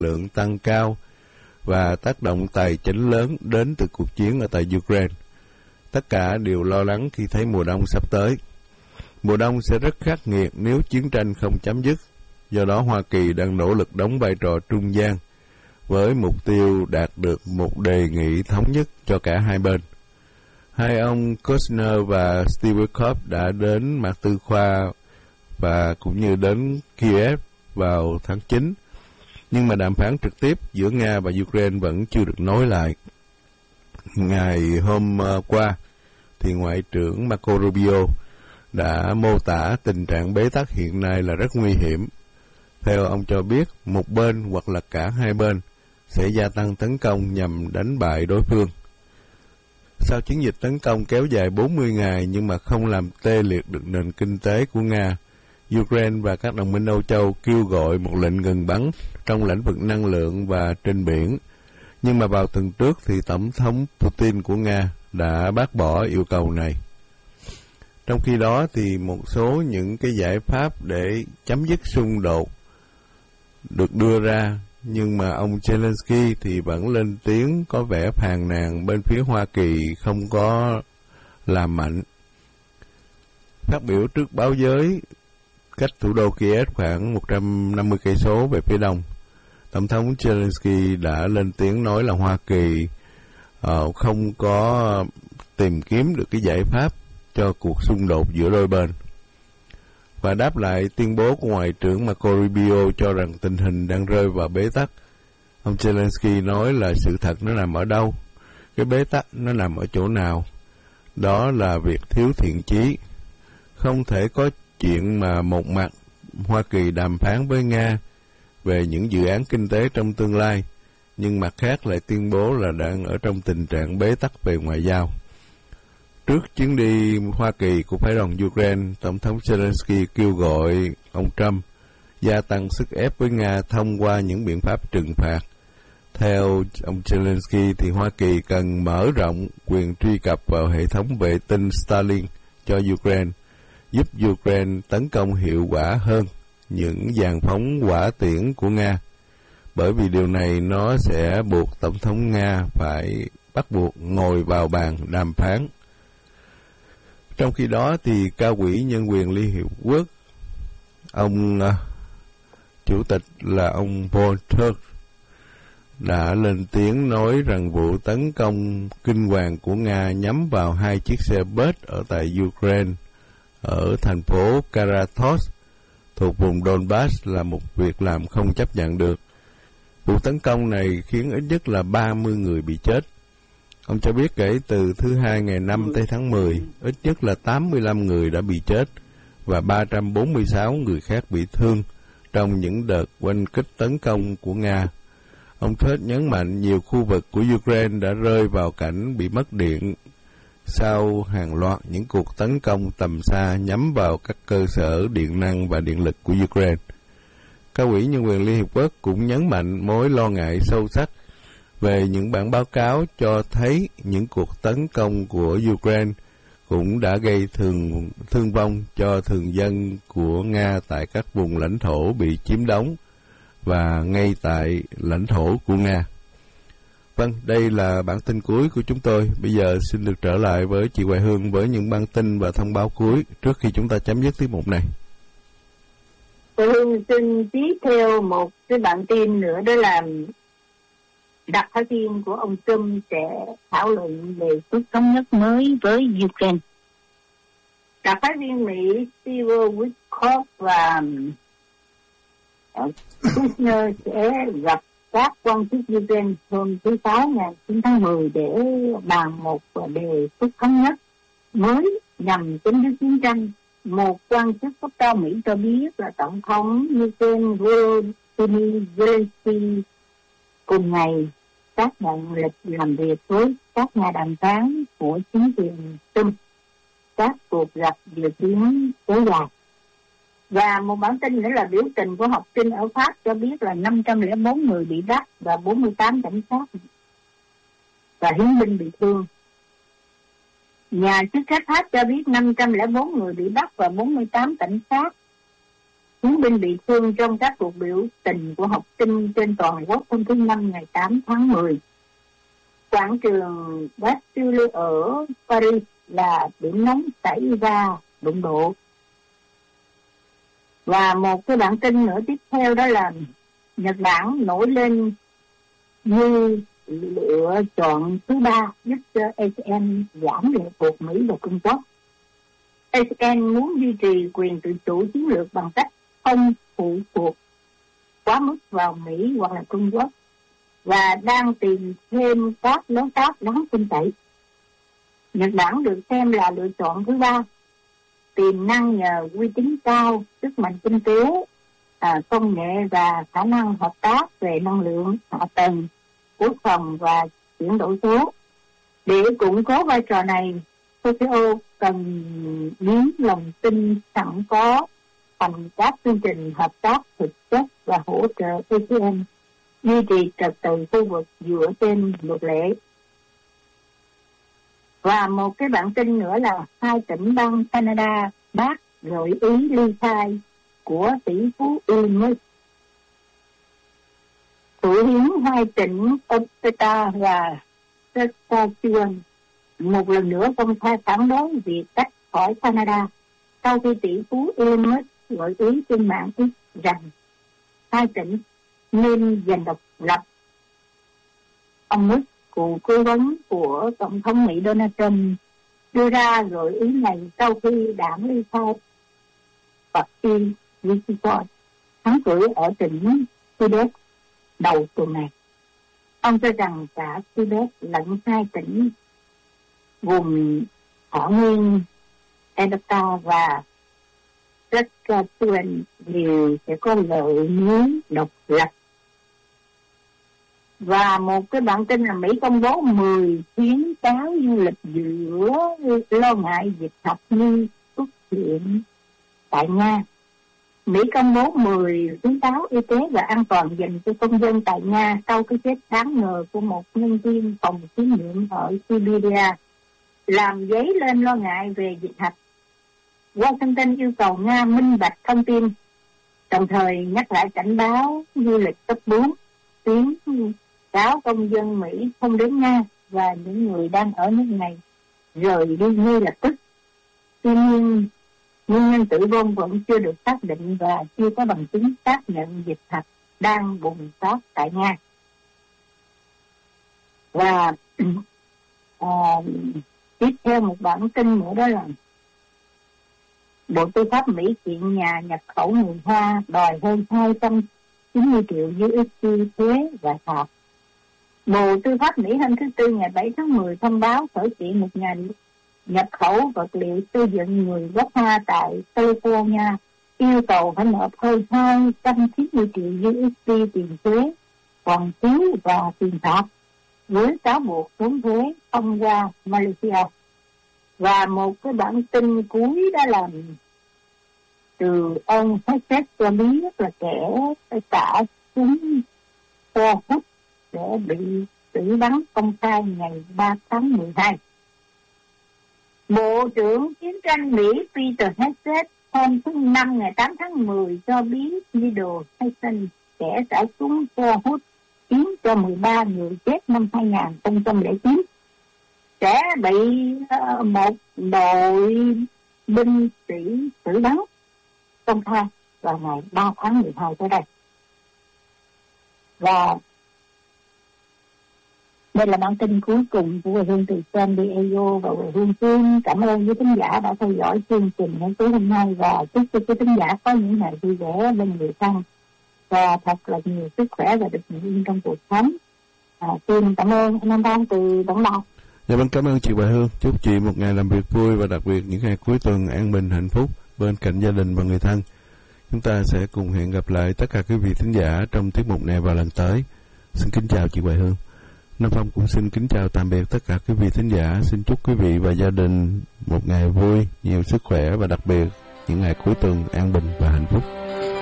lượng tăng cao và tác động tài chính lớn đến từ cuộc chiến ở tại Ukraine. Tất cả đều lo lắng khi thấy mùa đông sắp tới. Mùa đông sẽ rất khắc nghiệt nếu chiến tranh không chấm dứt. Do đó Hoa Kỳ đang nỗ lực đóng vai trò trung gian với mục tiêu đạt được một đề nghị thống nhất cho cả hai bên. Hai ông Kushner và Steve Witkoff đã đến Mạc Tư Khoa và cũng như đến Kiev vào tháng 9. Nhưng mà đàm phán trực tiếp giữa Nga và Ukraine vẫn chưa được nối lại. Ngày hôm qua, thì Ngoại trưởng Marco Rubio đã mô tả tình trạng bế tắc hiện nay là rất nguy hiểm. Theo ông cho biết, một bên hoặc là cả hai bên sẽ gia tăng tấn công nhằm đánh bại đối phương. Sau chiến dịch tấn công kéo dài 40 ngày nhưng mà không làm tê liệt được nền kinh tế của Nga, Ukraine và các đồng minh Âu Châu kêu gọi một lệnh ngừng bắn trong lĩnh vực năng lượng và trên biển. Nhưng mà vào tuần trước thì Tổng thống Putin của Nga đã bác bỏ yêu cầu này. Trong khi đó thì một số những cái giải pháp để chấm dứt xung đột được đưa ra, nhưng mà ông Zelensky thì vẫn lên tiếng có vẻ phàn nàn bên phía Hoa Kỳ không có làm mạnh. Phát biểu trước báo giới cách thủ đô Kiev khoảng 150 cây số về phía đông, Tổng thống Zelensky đã lên tiếng nói là Hoa Kỳ không có tìm kiếm được cái giải pháp cho cuộc xung đột giữa đôi bên. Và đáp lại tuyên bố của Ngoại trưởng Marco Rubio cho rằng tình hình đang rơi vào bế tắc, ông Zelensky nói là sự thật nó nằm ở đâu, cái bế tắc nó nằm ở chỗ nào. Đó là việc thiếu thiện chí. Không thể có chuyện mà một mặt Hoa Kỳ đàm phán với Nga về những dự án kinh tế trong tương lai, nhưng mặt khác lại tuyên bố là đang ở trong tình trạng bế tắc về ngoại giao. Trước chuyến đi Hoa Kỳ của phái đoàn Ukraine, Tổng thống Zelensky kêu gọi ông Trump gia tăng sức ép với Nga thông qua những biện pháp trừng phạt. Theo ông Zelensky thì Hoa Kỳ cần mở rộng quyền truy cập vào hệ thống vệ tinh Starlink cho Ukraine, giúp Ukraine tấn công hiệu quả hơn những dàn phóng hỏa tiễn của Nga, bởi vì điều này nó sẽ buộc Tổng thống Nga phải bắt buộc ngồi vào bàn đàm phán. Trong khi đó thì Cao ủy Nhân quyền Liên Hiệp Quốc, ông chủ tịch là ông Volker đã lên tiếng nói rằng vụ tấn công kinh hoàng của Nga nhắm vào 2 chiếc xe bus ở tại Ukraine, ở thành phố Karatos thuộc vùng Donbass là một việc làm không chấp nhận được. Vụ tấn công này khiến ít nhất là 30 người bị chết. Ông cho biết kể từ thứ Hai ngày 5 tới tháng 10, ít nhất là 85 người đã bị chết và 346 người khác bị thương trong những đợt oanh kích tấn công của Nga. Ông Thết nhấn mạnh nhiều khu vực của Ukraine đã rơi vào cảnh bị mất điện sau hàng loạt những cuộc tấn công tầm xa nhắm vào các cơ sở điện năng và điện lực của Ukraine. Cao ủy Nhân quyền Liên Hiệp Quốc cũng nhấn mạnh mối lo ngại sâu sắc về những bản báo cáo cho thấy những cuộc tấn công của Ukraine cũng đã gây thương vong cho thường dân của Nga tại các vùng lãnh thổ bị chiếm đóng và ngay tại lãnh thổ của Nga. Vâng, đây là bản tin cuối của chúng tôi. Bây giờ xin được trở lại với chị Hoài Hương với những bản tin và thông báo cuối trước khi chúng ta chấm dứt tiết mục này. Hoài Hương xin tiếp theo một cái bản tin nữa, đó là đặc phái viên của ông Trump sẽ thảo luận về bước thống nhất mới với Ukraine. Đặc phái viên Mỹ Steve Witkoff và Kushner sẽ gặp các quan chức Ukraine hôm thứ Sáu ngày 9 tháng 10 để bàn một đề xuất thống nhất mới nhằm chấm dứt chiến tranh. Một quan chức cấp cao Mỹ cho biết là Tổng thống Ukraine Volodymyr Zelensky cùng ngày xác nhận lịch làm việc với các nhà đàm phán của chính quyền Trump. Các cuộc gặp dự kiến kéo dài. Và một bản tin nữa là biểu tình của học sinh ở Pháp cho biết là 504 người bị bắt và 48 cảnh sát và hiến binh bị thương. Nhà chức trách Pháp cho biết 504 người bị bắt và 48 cảnh sát chiến binh bị thương trong các cuộc biểu tình của học sinh trên toàn quốc hôm thứ Năm ngày 8 tháng 10. Quảng trường Bastille ở Paris là điểm nóng xảy ra đụng độ. Và một cái bản tin nữa tiếp theo đó là Nhật Bản nổi lên như lựa chọn thứ ba giúp cho ASEAN giảm lệ thuộc Mỹ và Trung Quốc. ASEAN muốn duy trì quyền tự chủ chiến lược bằng cách không phụ thuộc quá mức vào Mỹ hoặc là Trung Quốc, và đang tìm thêm các đối tác đáng tin cậy. Nhật Bản được xem là lựa chọn thứ ba, tiềm năng nhờ uy tín cao, sức mạnh kinh tế, công nghệ và khả năng hợp tác về năng lượng, hạ tầng, quốc phòng và chuyển đổi số. Để củng cố vai trò này, Tokyo cần biến lòng tin sẵn có thành các chương trình hợp tác thực chất và hỗ trợ ASEAN duy trì trật tự khu vực dựa trên luật lệ. Và một cái bản tin nữa là 2 tỉnh bang Canada bác gợi ý ly khai của tỷ phú Elon Musk. Thủ hiến 2 tỉnh Alberta và Saskatchewan một lần nữa công khai phản đối việc tách khỏi Canada sau khi tỷ phú Elon Musk gợi ý trên mạng X rằng 2 tỉnh nên giành độc lập. Ông Musk, cựu cố vấn của Tổng thống Mỹ Donald Trump, đưa ra gợi ý này sau khi đảng ly khai Parti Republican thắng cử ở tỉnh Quebec đầu tuần này. Ông cho rằng cả Quebec lẫn 2 tỉnh vùng thảo nguyên Alberta và Saskatchewan đều sẽ có lợi nếu độc lập. Và một cái bản tin là Mỹ công bố 10 khuyến cáo du lịch giữa lo ngại dịch hạch như xuất hiện tại Nga. Mỹ công bố 10 khuyến cáo y tế và an toàn dành cho công dân tại Nga sau cái chết đáng ngờ của một nhân viên phòng thí nghiệm ở Siberia, làm dấy lên lo ngại về dịch hạch. Washington yêu cầu Nga minh bạch thông tin, đồng thời nhắc lại cảnh báo du lịch cấp 4, khuyến cáo công dân Mỹ không đến Nga và những người đang ở nước này rời đi ngay lập tức. Tuy nhiên, nguyên nhân tử vong vẫn chưa được xác định và chưa có bằng chứng xác nhận dịch hạch đang bùng phát tại Nga. Và tiếp theo một bản tin nữa đó là Bộ Tư pháp Mỹ kiện nhà nhập khẩu người Hoa đòi hơn 290 triệu USD thuế và phạt. Bộ Tư pháp Mỹ hôm thứ Tư ngày 7 tháng 10 thông báo khởi kiện một nhà nhập khẩu vật liệu xây dựng người gốc Hoa tại California, yêu cầu phải nộp hơn 290 triệu USD tiền thuế, còn phí và tiền phạt, với cáo buộc trốn thuế thông qua Malaysia. Và một cái bản tin cuối đó là từ ông Hesed cho biết là kẻ xả súng co hút để bị xử bắn công khai ngày 3 tháng 12. Bộ trưởng Chiến tranh Mỹ Peter Hesed hôm thứ Năm ngày 8 tháng 10 cho biết Middle Hudson, kẻ xả súng co hút khiến cho 13 người chết năm 2009, sẽ bị một đội binh sĩ xử bắn công khai vào ngày 3 tháng 12 tới đây. Và đây là bản tin cuối cùng của Hương từ San Diego, và Hương xin cảm ơn quý thính giả đã theo dõi chương trình ngày tối hôm nay, và chúc cho quý thính giả có những ngày vui vẻ bên người thân và thật là nhiều sức khỏe và được bình yên trong cuộc sống. Xin cảm ơn anh Văn từ Tổng Đài. Dạ vâng, cảm ơn chị Bà Hương. Chúc chị một ngày làm việc vui và đặc biệt những ngày cuối tuần an bình hạnh phúc bên cạnh gia đình và người thân. Chúng ta sẽ cùng hẹn gặp lại tất cả quý vị thính giả trong tiết mục này vào lần tới. Xin kính chào chị Bà Hương. Nam Phong cũng xin kính chào tạm biệt tất cả quý vị thính giả. Xin chúc quý vị và gia đình một ngày vui, nhiều sức khỏe và đặc biệt những ngày cuối tuần an bình và hạnh phúc.